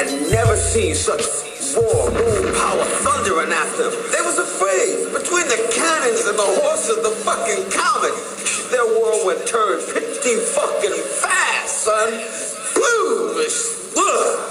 had never seen such roar, boom, power, thundering after them. They was afraid. Between the cannons and the horses, the fucking comet, their world would turn pretty fucking fast, son. Boom!